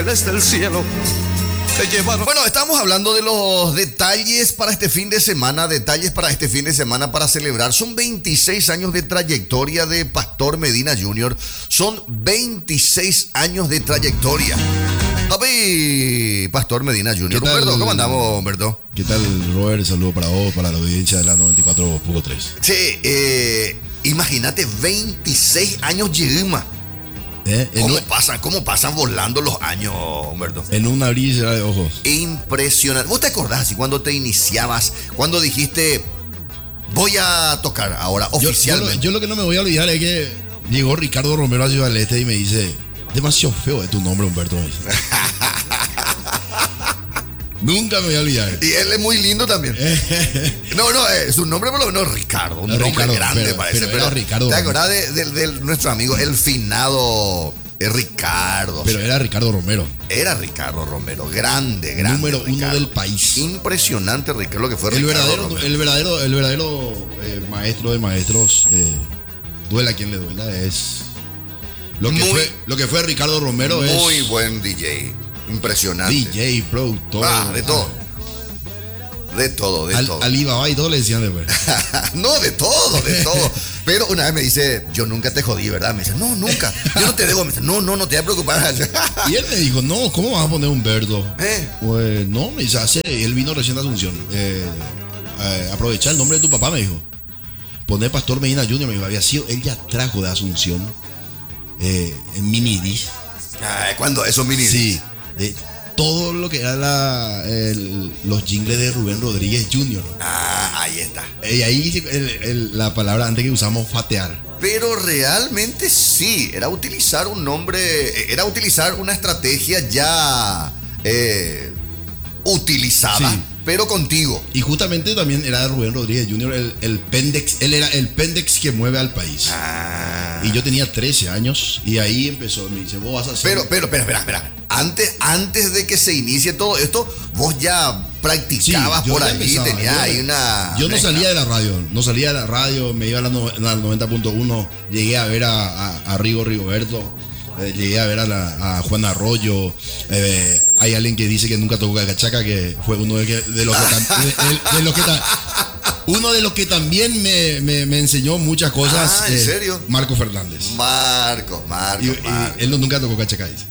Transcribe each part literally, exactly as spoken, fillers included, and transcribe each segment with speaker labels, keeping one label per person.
Speaker 1: Desde el cielo te llevaron.
Speaker 2: Bueno, estamos hablando de los detalles para este fin de semana, detalles para este fin de semana para celebrar. Son veintiséis años de trayectoria de Pastor Medina junior Son veintiséis años de trayectoria. Papi, Pastor Medina junior Humberto, ¿cómo andamos, Humberto?
Speaker 3: ¿Qué tal, Robert? Saludo para vos, para la audiencia de la noventa y cuatro punto tres.
Speaker 2: Sí, eh, imagínate, veintiséis años Yirima.
Speaker 3: ¿Eh?
Speaker 2: ¿Cómo
Speaker 3: un,
Speaker 2: pasan? ¿Cómo pasan volando los años, Humberto?
Speaker 3: En un abrir y cerrar de ojos.
Speaker 2: Impresionante. ¿Vos te acordás si cuando te iniciabas, cuando dijiste, voy a tocar ahora
Speaker 3: Yo,
Speaker 2: oficialmente?
Speaker 3: yo, lo, yo lo que no me voy a olvidar es que llegó Ricardo Romero a Ciudad del Este y me dice, demasiado feo es tu nombre, Humberto. Me dice. Nunca me voy a olvidar.
Speaker 2: Y él es muy lindo también. No, no, eh, su nombre por lo menos es Ricardo. Un
Speaker 3: No,
Speaker 2: nombre
Speaker 3: Ricardo,
Speaker 2: grande
Speaker 3: pero-
Speaker 2: parece.
Speaker 3: pero
Speaker 2: Pero,
Speaker 3: era Ricardo.
Speaker 2: ¿te acordás de, de- de nuestro amigo, el finado eh, Ricardo?
Speaker 3: Pero era Ricardo Romero.
Speaker 2: Era Ricardo Romero. Grande, grande.
Speaker 3: Número uno
Speaker 2: Ricardo.
Speaker 3: del país.
Speaker 2: Impresionante, Ricardo, lo que fue
Speaker 3: El
Speaker 2: Ricardo
Speaker 3: verdadero,
Speaker 2: Romero.
Speaker 3: el verdadero, el verdadero eh, maestro de maestros, eh, duela a quien le duela, es lo que
Speaker 2: Muy-
Speaker 3: fue, lo que fue Ricardo Romero.
Speaker 2: Muy
Speaker 3: es
Speaker 2: buen D J. Impresionante.
Speaker 3: D J, productor.
Speaker 2: Ah, de todo. De todo, de
Speaker 3: Al,
Speaker 2: todo.
Speaker 3: Alibaba y todo le decían después.
Speaker 2: No, de todo, de todo. Pero una vez me dice, yo nunca te jodí, ¿verdad? Me dice, no, nunca. Yo no te debo. Me dice, no, no, no te voy a preocupar.
Speaker 3: Y él me dijo, no, ¿cómo vas a poner Humberto?
Speaker 2: ¿Eh?
Speaker 3: Pues no, me dice, hace, él vino recién de Asunción. Eh, eh, aprovechar el nombre de tu papá, me dijo. Poner Pastor Medina junior me dijo, había sido, él ya trajo de Asunción eh, en Minidis.
Speaker 2: Ay, ¿cuándo? Eso mini.
Speaker 3: Sí, eh, todo lo que era la, el- los jingles de Rubén Rodríguez junior
Speaker 2: Ah, ahí está.
Speaker 3: Y ahí dice el- el- la palabra antes que usamos fatear.
Speaker 2: Pero realmente sí, era utilizar un nombre, era utilizar una estrategia ya eh, utilizada,
Speaker 3: Sí.
Speaker 2: pero contigo.
Speaker 3: Y justamente también era de Rubén Rodríguez junior el, el Pendex, él era el Pendex que mueve al país.
Speaker 2: Ah.
Speaker 3: Y yo tenía trece años y ahí empezó, me dice, vos vas a hacer...
Speaker 2: Pero, pero, espera, espera, espera. Antes, antes de que se inicie todo esto, vos ya practicabas
Speaker 3: Sí, yo
Speaker 2: por
Speaker 3: ya
Speaker 2: allí,
Speaker 3: empezaba,
Speaker 2: tenías
Speaker 3: yo-
Speaker 2: ahí una.
Speaker 3: Yo no salía de la radio, no salía de la radio, me iba a la, no- a la noventa punto uno, llegué a ver a, a, a Rigo Rigoberto, eh, llegué a ver a, la, a Juan Arroyo, eh, hay alguien que dice que nunca tocó cachaca, que fue uno de, que- de los que, tam- de- de- de los que ta- uno de los que también me, me- me enseñó muchas cosas.
Speaker 2: Ah, ¿en serio?
Speaker 3: Marco Fernández.
Speaker 2: Marcos, Marcos,
Speaker 3: Y, y
Speaker 2: Marcos.
Speaker 3: él no, nunca tocó cachaca, dice.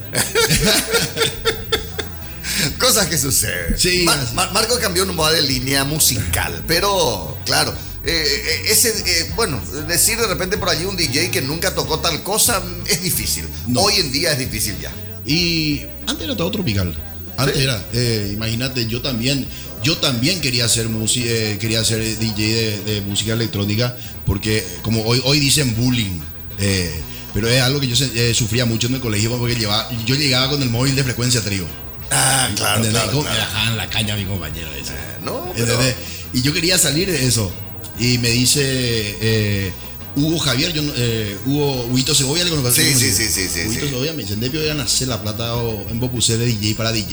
Speaker 2: Cosas que suceden.
Speaker 3: Sí,
Speaker 2: Mar-
Speaker 3: así.
Speaker 2: Mar- Marco cambió un modo de línea musical, pero claro, eh, eh, ese, eh, bueno, decir de repente por allí un D J que nunca tocó tal cosa mm, es difícil.
Speaker 3: No.
Speaker 2: Hoy en día es difícil ya.
Speaker 3: Y antes era todo tropical. Antes
Speaker 2: Sí.
Speaker 3: era, eh, imagínate, yo también, yo también quería hacer música, eh, quería ser D J de, de música electrónica, porque como hoy, hoy dicen bullying, eh, pero es algo que yo se- eh, sufría mucho en el colegio porque llevaba, yo llegaba con el móvil de frecuencia trío.
Speaker 2: Ah, claro,
Speaker 3: ¿Entendés?
Speaker 2: claro,
Speaker 3: Como
Speaker 2: claro.
Speaker 3: me bajaban la caña mi compañero ese.
Speaker 2: No, pero-
Speaker 3: ¿Entendés? Y yo quería salir de eso. Y me dice eh, Hugo Javier, yo, no- eh, Hugo, Huguito Segovia, le conozco.
Speaker 2: Sí,
Speaker 3: ¿le
Speaker 2: sí,
Speaker 3: conocí?
Speaker 2: sí, sí, sí,
Speaker 3: Huguito
Speaker 2: sí.
Speaker 3: Segovia me dice, Depio iban a hacer la plata o en Bopusé de D J para D J.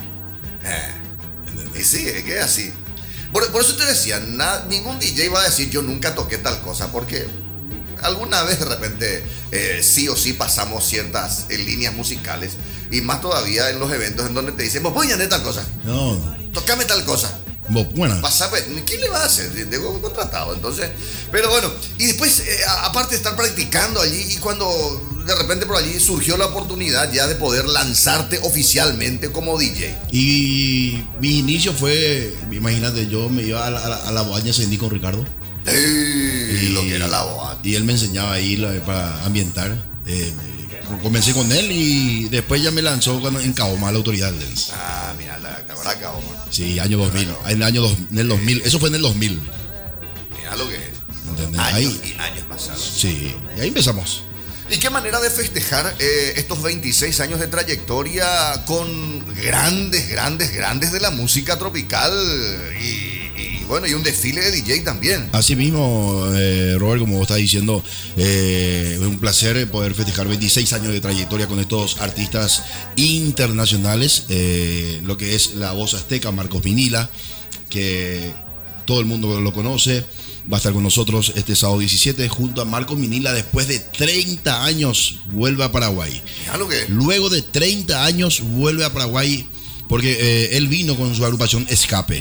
Speaker 2: Y sí, es que es así. Por, por eso te decía, na- ningún D J va a decir yo nunca toqué tal cosa, porque alguna vez de repente eh, sí o sí pasamos ciertas eh, líneas musicales, y más todavía en los eventos en donde te dicen, vos voy a tal cosa,
Speaker 3: No,
Speaker 2: tocame tal cosa.
Speaker 3: Bo- bueno.
Speaker 2: Pasa, pues, ¿quién le va a hacer? Tengo contratado, entonces. Pero bueno, y después, eh, a- aparte de estar practicando allí, y cuando de repente por allí surgió la oportunidad ya de poder lanzarte oficialmente como D J.
Speaker 3: Y mi inicio fue, imagínate, yo me iba a la, a la, a la Boaña Sendí con Ricardo.
Speaker 2: Y lo que era la boa.
Speaker 3: Y él me enseñaba ahí la- para ambientar. Eh, comencé con él y después ya me lanzó cuando, en Caoma, la autoridad del dance.
Speaker 2: Ah, mira, la, la verdad que Omar,
Speaker 3: Sí, año dos mil. En el año dos, en el dos mil. Eso fue en el dos mil.
Speaker 2: mira lo que es.
Speaker 3: ¿Entendés?
Speaker 2: Años
Speaker 3: Ahí,
Speaker 2: y años pasados.
Speaker 3: sí, y ahí empezamos.
Speaker 2: ¿Y qué manera de festejar eh, estos veintiséis años de trayectoria con grandes, grandes, grandes de la música tropical? Y, y bueno, y un desfile de D J también.
Speaker 3: Así mismo, eh, Robert, como vos estás diciendo, eh, es un placer poder festejar veintiséis años de trayectoria con estos artistas internacionales. Eh, lo que es la voz azteca, Marcos Vinila, que todo el mundo lo conoce. va a estar con nosotros este sábado diecisiete junto a Marcos Minila. Después de treinta años vuelve a Paraguay.
Speaker 2: Mira lo que...
Speaker 3: Luego de treinta años vuelve a Paraguay porque eh, él vino con su agrupación Escape.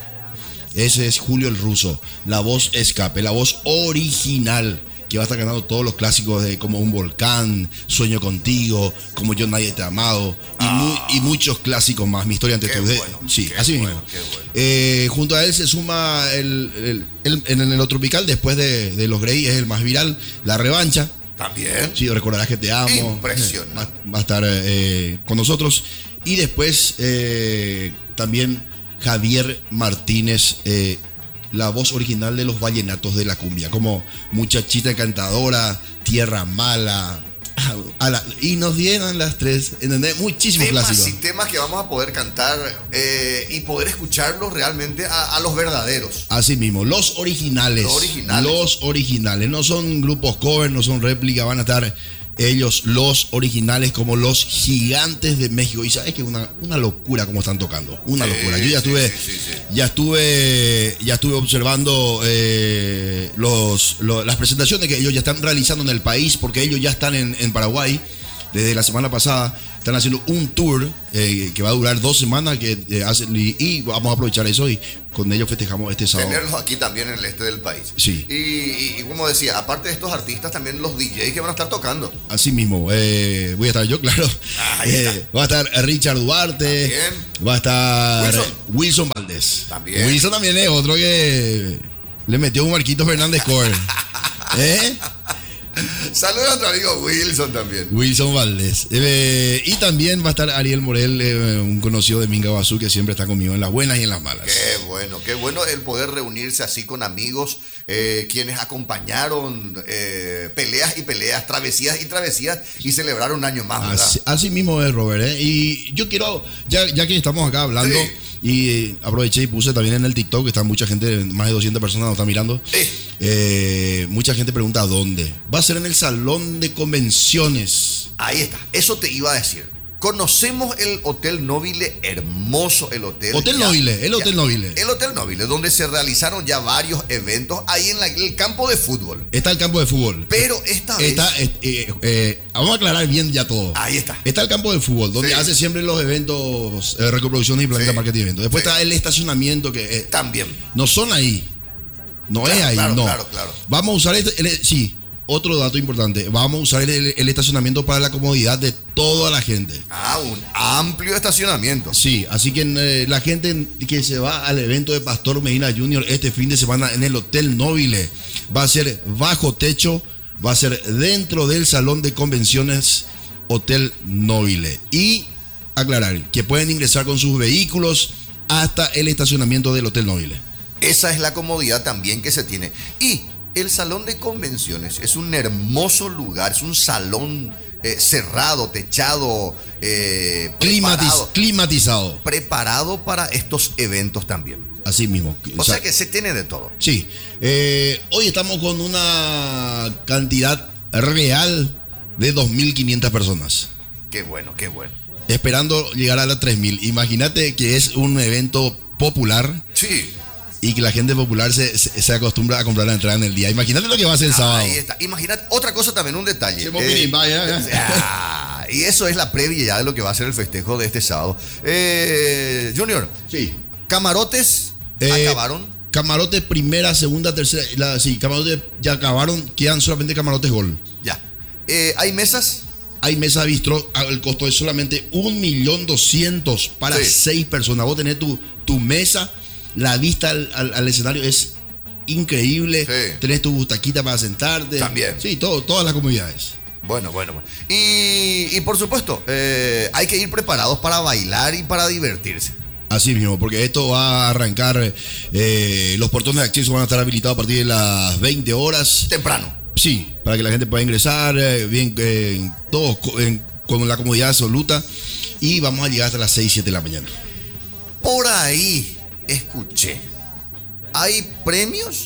Speaker 3: Ese es Julio el Ruso, la voz Escape, la voz original, que va a estar ganando todos los clásicos de como Un Volcán, Sueño Contigo, Como Yo Nadie Te ha Amado, y,
Speaker 2: Ah.
Speaker 3: mu- y muchos clásicos más. Mi historia ante
Speaker 2: Qué
Speaker 3: tu de-
Speaker 2: bueno,
Speaker 3: Sí,
Speaker 2: qué
Speaker 3: así
Speaker 2: bueno,
Speaker 3: mismo.
Speaker 2: qué bueno.
Speaker 3: Eh, junto a él se suma el, el- el- en el tropical, después de, de los Grey, es el más viral, La Revancha.
Speaker 2: También.
Speaker 3: Sí, recordarás que te amo.
Speaker 2: Impresionante.
Speaker 3: Va, va a estar eh, con nosotros. Y después eh, también Javier Martínez, eh, la voz original de los vallenatos de la cumbia, como Muchachita Encantadora, Tierra Mala, a la- y nos dieron las tres, ¿entendés? Muchísimos
Speaker 2: Temas
Speaker 3: clásicos.
Speaker 2: y temas que vamos a poder cantar eh, y poder escucharlos realmente a, a los verdaderos.
Speaker 3: Así mismo, los originales.
Speaker 2: Los originales.
Speaker 3: Los originales. No son grupos cover, no son réplica, van a estar ellos, los originales, como los Gigantes de México. Y sabes que una, una locura como están tocando. Una
Speaker 2: Sí,
Speaker 3: locura. Yo ya
Speaker 2: sí,
Speaker 3: estuve,
Speaker 2: sí, sí, sí.
Speaker 3: ya estuve, ya estuve observando eh, los, lo- las presentaciones que ellos ya están realizando en el país, porque ellos ya están en, en Paraguay desde la semana pasada. Están haciendo un tour eh, que va a durar dos semanas que eh, hacen, y, y vamos a aprovechar eso y con ellos festejamos este sábado.
Speaker 2: Tenerlos aquí también en el este del país.
Speaker 3: Sí.
Speaker 2: Y, y- y como decía, aparte de estos artistas, también los D Js que van a estar tocando.
Speaker 3: Así mismo, eh, voy a estar yo, claro.
Speaker 2: Ahí está.
Speaker 3: Eh, va a estar Richard Duarte.
Speaker 2: También.
Speaker 3: Va a estar
Speaker 2: Wilson.
Speaker 3: Wilson Valdés.
Speaker 2: También.
Speaker 3: Wilson también es otro que le metió un Marquito Fernández Core. ¿Eh?
Speaker 2: Saludos a nuestro amigo Wilson también.
Speaker 3: Wilson Valdés. Eh, y también va a estar Ariel Morel, eh, un conocido de Minga Guazú, que siempre está conmigo en las buenas y en las malas.
Speaker 2: Qué bueno, qué bueno el poder reunirse así con amigos, eh, quienes acompañaron eh, peleas y peleas, travesías y travesías y celebraron un año más, ¿verdad?
Speaker 3: Así, así mismo es, Robert. ¿eh? Y yo quiero, ya, ya que estamos acá hablando,
Speaker 2: Sí.
Speaker 3: y eh, aproveché y puse también en el TikTok, que está mucha gente, más de doscientas personas nos están mirando.
Speaker 2: Sí.
Speaker 3: Eh, mucha gente pregunta dónde. Va a ser en el Salón de Convenciones.
Speaker 2: Ahí está, eso te iba a decir. Conocemos el Hotel Nobile, hermoso el hotel.
Speaker 3: Hotel
Speaker 2: Ya-
Speaker 3: Nobile, el
Speaker 2: ya-
Speaker 3: Hotel Nobile.
Speaker 2: El Hotel Nobile, donde se realizaron ya varios eventos ahí en la- el campo de fútbol.
Speaker 3: Está el campo de fútbol.
Speaker 2: Pero esta vez...
Speaker 3: Está, eh, eh, eh, vamos a aclarar bien ya todo.
Speaker 2: Ahí está.
Speaker 3: Está el campo de fútbol, donde
Speaker 2: Sí.
Speaker 3: hace siempre los eventos, eh, reproducciones y planeta
Speaker 2: Sí.
Speaker 3: marketing y eventos. Después
Speaker 2: Sí.
Speaker 3: está el estacionamiento, que eh,
Speaker 2: También.
Speaker 3: no son ahí. No
Speaker 2: Claro,
Speaker 3: es ahí,
Speaker 2: claro,
Speaker 3: no.
Speaker 2: claro, claro.
Speaker 3: Vamos a usar este, el- sí, otro dato importante. Vamos a usar el, el estacionamiento para la comodidad de toda la gente.
Speaker 2: Ah, un amplio estacionamiento.
Speaker 3: Sí, así que eh, la gente que se va al evento de Pastor Medina Junior este fin de semana en el Hotel Nobile va a ser bajo techo, va a ser dentro del salón de convenciones Hotel Nobile. Y aclarar que pueden ingresar con sus vehículos hasta el estacionamiento del Hotel Nobile.
Speaker 2: Esa es la comodidad también que se tiene. Y el salón de convenciones es un hermoso lugar, es un salón eh, cerrado, techado, eh,
Speaker 3: Climatiz-
Speaker 2: preparado,
Speaker 3: climatizado,
Speaker 2: preparado para estos eventos también.
Speaker 3: así mismo.
Speaker 2: O
Speaker 3: O sea,
Speaker 2: sea que se tiene de todo.
Speaker 3: sí, eh, hoy estamos con una cantidad real de dos mil quinientas personas,
Speaker 2: Qué bueno, qué bueno.
Speaker 3: esperando llegar a las tres mil. Imagínate que es un evento popular
Speaker 2: Sí.
Speaker 3: y que la gente popular se, se, se acostumbra a comprar la entrada en el día. Imagínate lo que va a ser el sábado.
Speaker 2: Ahí está. Imagínate, otra cosa también, un detalle.
Speaker 3: Sí, vos miren, vaya, ya.
Speaker 2: ah, y eso es la previa ya de lo que va a ser el festejo de este sábado. Eh, Junior,
Speaker 3: Sí.
Speaker 2: camarotes
Speaker 3: Eh,
Speaker 2: acabaron.
Speaker 3: Camarote primera, segunda, tercera. La, sí, camarote ya acabaron. Quedan solamente camarotes gol.
Speaker 2: Ya. Eh, ¿Hay mesas?
Speaker 3: Hay mesa bistro, el costo es solamente un millón doscientos para
Speaker 2: Sí.
Speaker 3: seis personas. Vos tenés tu, tu mesa, la vista al, al- al escenario es increíble.
Speaker 2: Sí.
Speaker 3: Tenés tu butaquita para sentarte.
Speaker 2: También.
Speaker 3: Sí, todo, todas las comodidades.
Speaker 2: Bueno, bueno, bueno. Y, y por supuesto, eh, hay que ir preparados para bailar y para divertirse.
Speaker 3: Así mismo, porque esto va a arrancar, eh, los portones de acceso van a estar habilitados a partir de las veinte horas.
Speaker 2: Temprano.
Speaker 3: Sí, para que la gente pueda ingresar, eh, bien, eh, todos co- en- con la comodidad absoluta. Y vamos a llegar hasta las seis, siete de la mañana.
Speaker 2: Por ahí escuché. ¿Hay premios?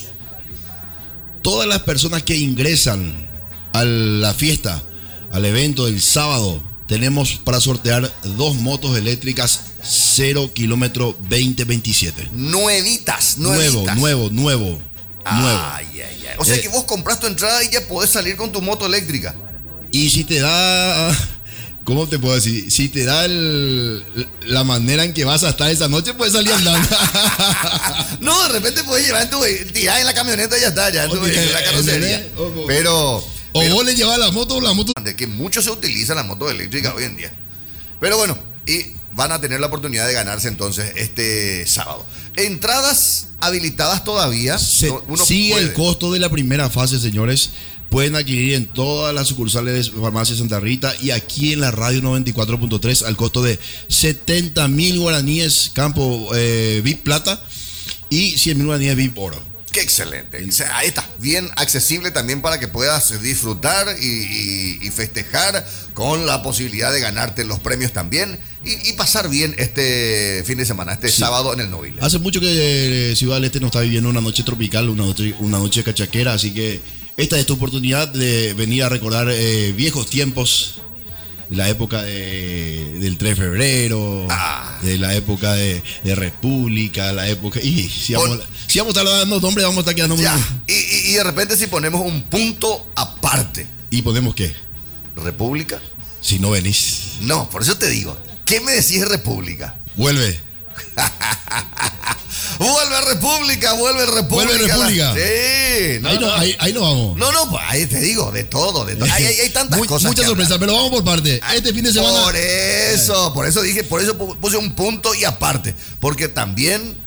Speaker 3: Todas las personas que ingresan a la fiesta, al evento del sábado, tenemos para sortear dos motos eléctricas cero kilómetro veinte veintisiete.
Speaker 2: Nuevitas,
Speaker 3: Nuevo,
Speaker 2: nuevitas.
Speaker 3: nuevo, nuevo. nuevo.
Speaker 2: Ay, ay, ay. O sea
Speaker 3: Eh,
Speaker 2: que vos compras tu entrada y ya podés salir con tu moto eléctrica.
Speaker 3: Y si te da, ¿cómo te puedo decir? Si te da el- la manera en que vas a estar esa noche, puedes salir andando.
Speaker 2: No, de repente puedes llevar en tu tirada en la camioneta y ya está, ya en, tu,
Speaker 3: Ok,
Speaker 2: en la carrocería.
Speaker 3: ¿entendés? Ojo.
Speaker 2: Pero,
Speaker 3: O
Speaker 2: pero
Speaker 3: vos le llevas la moto o la moto.
Speaker 2: de que mucho se utiliza la moto eléctrica hoy en día. Pero bueno, y van a tener la oportunidad de ganarse entonces este sábado. Entradas habilitadas todavía.
Speaker 3: Se-
Speaker 2: Uno
Speaker 3: sigue
Speaker 2: puede.
Speaker 3: el costo de la primera fase, señores. Pueden adquirir en todas las sucursales de Farmacia Santa Rita y aquí en la radio noventa y cuatro punto tres al costo de setenta mil guaraníes Campo eh, V I P Plata y cien mil guaraníes V I P Oro.
Speaker 2: Qué excelente. O sea, ahí está, bien accesible también para que puedas disfrutar y, y- y festejar con la posibilidad de ganarte los premios también y, y pasar bien este fin de semana, este
Speaker 3: Sí.
Speaker 2: sábado en el Noviles.
Speaker 3: Hace mucho que eh, Ciudad del Este no está viviendo una noche tropical, una noche, una noche cachaquera, así que esta es tu oportunidad de venir a recordar eh, viejos tiempos, la época de- del tres de febrero,
Speaker 2: Ah.
Speaker 3: de la época de, de República, la época... Y si vamos,
Speaker 2: Pon-
Speaker 3: si vamos a estar dando nombres, vamos a estar quedando muy...
Speaker 2: Ya, y, y- y de repente si ponemos un punto aparte,
Speaker 3: ¿Y ponemos qué?
Speaker 2: ¿República?
Speaker 3: Si no venís,
Speaker 2: No, por eso te digo, ¿qué me decís República?
Speaker 3: vuelve.
Speaker 2: Vuelve República, vuelve República.
Speaker 3: Vuelve República.
Speaker 2: Sí. No,
Speaker 3: ahí, no,
Speaker 2: no.
Speaker 3: ahí, ahí no vamos.
Speaker 2: No, no, pues ahí te digo, de todo, de todo. Hay, hay- hay tantas
Speaker 3: Mu-
Speaker 2: cosas.
Speaker 3: Mucha
Speaker 2: que
Speaker 3: sorpresa,
Speaker 2: hablar.
Speaker 3: pero vamos por parte. Este fin de semana...
Speaker 2: Por eso, por eso dije, por eso pu- puse un punto y aparte. Porque también